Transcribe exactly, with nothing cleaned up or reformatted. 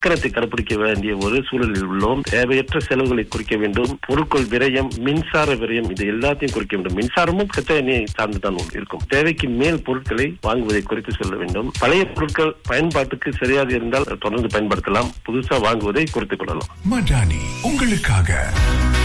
சிக்கனத்தை கடைபிடிக்க வேண்டிய ஒரு சூழலில் உள்ளோம். தேவையற்ற செலவுகளை குறைக்க வேண்டும். பொருட்கள் விரயம், மின்சார விரயம், இது எல்லாத்தையும் குறைக்க வேண்டும். மின்சாரமும் கச்சா எண்ணெயை சார்ந்துதான் இருக்கும். தேவைக்கு மேல் பொருட்களை வாங்குவதை குறைத்து சொல்ல வேண்டும். பழைய பொருட்கள் பயன்பாட்டுக்கு சரியாக இருந்தால் தொடர்ந்து பயன்படுத்தலாம். புதுசா வாங்குவதை குறைத்துக் கொள்ளலாம். மடானி உங்களுக்காக.